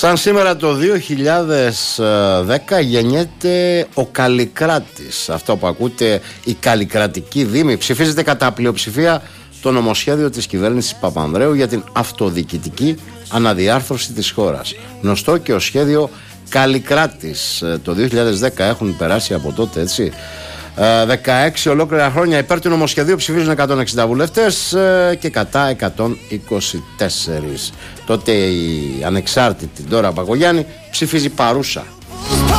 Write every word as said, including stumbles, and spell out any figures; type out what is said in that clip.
Σαν σήμερα το δύο χιλιάδες δέκα γεννιέται ο Καλλικράτης. Αυτό που ακούτε, η Καλλικρατική Δήμη. Ψηφίζεται κατά πλειοψηφία το νομοσχέδιο της κυβέρνησης Παπανδρέου για την αυτοδιοικητική αναδιάρθρωση της χώρας. Γνωστό και ο σχέδιο Καλλικράτης. Το δύο χιλιάδες δέκα έχουν περάσει από τότε, έτσι. δεκαέξι ολόκληρα χρόνια υπέρ του νομοσχεδίου ψηφίζουν εκατόν εξήντα βουλευτές και κατά εκατόν είκοσι τέσσερα. Τότε η ανεξάρτητη Ντόρα Μπακογιάννη ψηφίζει παρούσα.